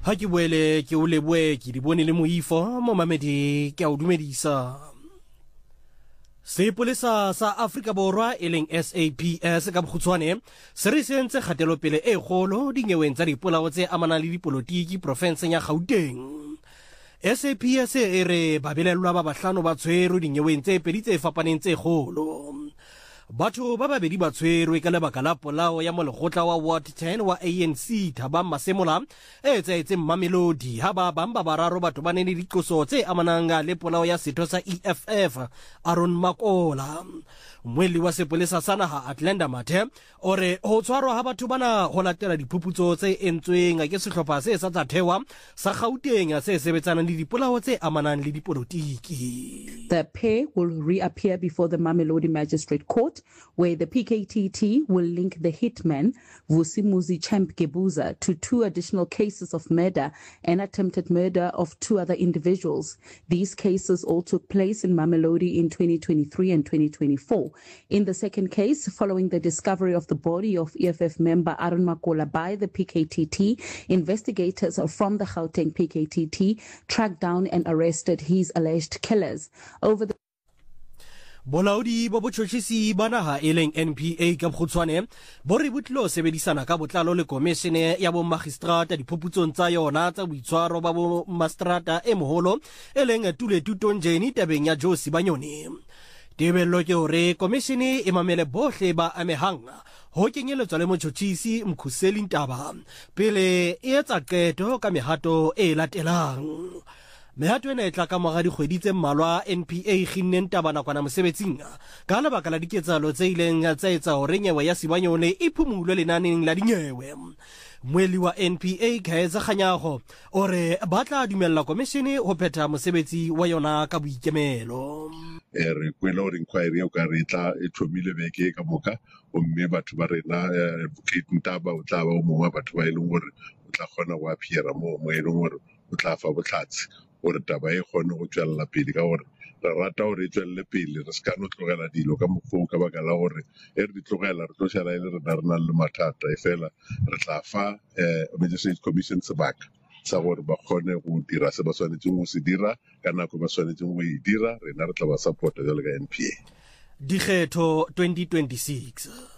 Ha ke boele ke o leboe ke di bone le moifo mo mamedi ke a o dumedisa. Sepolesa sa Afrika Borwa e leng SAPS ka bokgutshwane se re sentse kgatelopele e kgolo dinyeweng tsa dipolao tse amanang le dipolotiki profenseng ya Gauteng. SAPS e re babelellwa ba bahlano ba tshwerwe dinyeweng tse pedi tse fapaneng tse kgolo. Batho ba babedi ba tshwerwe ka lebaka la polao ya molekgotla wa Ward 10 wa ANC Thabang Masemola e etsaetseng Mamelodi ha ba bang ba bararo batho ba neng le diqoso tse amanang le polao ya setho sa EFF Aaron Makola. Moeli wa sepolesa sa naha Atlanta Mathe o re ho tshwarwa ha batho bana ho latela diphuputso tse entsweng ke sehlopha se sa tsa thewa sa Gauteng se sebetsanang le dipolao tse amanang le dipolotiki. The pair will reappear before the Mamelodi Magistrate Court, where the PKTT will link the hitman Vusimuzi Champ Gebuza to 2 additional cases of murder and attempted murder of 2 other individuals. These cases all took place in Mamelodi in 2023 and 2024. In the second case, following the discovery of the body of EFF member Aaron Makola by the PKTT, investigators from the Gauteng PKTT tracked down and arrested his alleged killers. Over the Bolaodi bo botjhotjhisi ba naha e leng NPA ka bokgutshwane bo re botlo sebedisana ka botlalo le komishene ya bo magistrata diphuputsong tsa yona tsa boitshwaro ba bo magistrata e moholo e leng Tuletu Tonjeni tabeng ya Joe Sibanyoni. Tebello ke hore komishene e mamele bohle ba amehang ho kenyeletswa le motjhotjhisi Mkhuseli Ntaba pele e etsa qeto ka mehato e latelang. Mehato ena e tla ka mora dikgwedi tse mmalwa NPA kginneng Ntaba nakwana mosebetsing ka lebaka la diketsahalo tse ileng tsa etsa hore nyewe ya Sibanyone e phumulwe lenaneng la dinyewe. Moeli wa NPA Khaeza Kganyago o re ba tla dumella komishene ho phetha mosebetsi wa yona ka boikemelo. Re kwela hore inquiry ya ka re tla e thomile beke ka moka o mme batho ba rena advocate Ntaba o tla ba o mongwe batho ba ileng hore o tla khona go appeara mo e leng hore o tla fa botlhatsi hore taba e khone go tswella pele ka hore re rata hore e tswelle pele re ska no tlogela dilo ka mofo ka baka la hore e re ditlogela re tlo shela ile re na le mathata e fela re tla fa Magistrate Commission sebaka sa gore ba khone go dira se ba tshwanetseng go se dira ka nako ba tshwanetseng go e dira rena re tla ba support jalo ka NPA. Dikgetho 2026.